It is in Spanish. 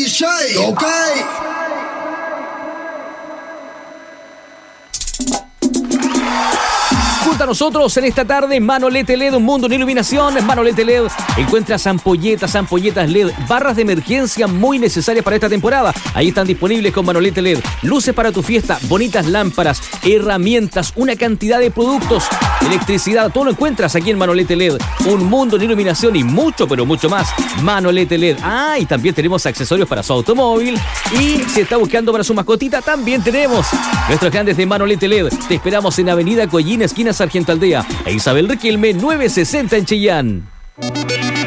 DJ, ok. Junto a nosotros en esta tarde, Manolete LED, un mundo en iluminación. En Manolete LED encuentras ampolletas LED, barras de emergencia muy necesarias para esta temporada. Ahí están disponibles con Manolete LED. Luces para tu fiesta, bonitas lámparas, herramientas, una cantidad de productos, electricidad, todo lo encuentras aquí en Manolete LED. Un mundo en iluminación y mucho, pero mucho más. Manolete LED. Ah, y también tenemos accesorios para su automóvil. Y si está buscando para su mascotita, también tenemos nuestros grandes de Manolete LED. Te esperamos en Avenida Collín, esquina Sargento Aldea, e Isabel Riquelme 960 en Chillán.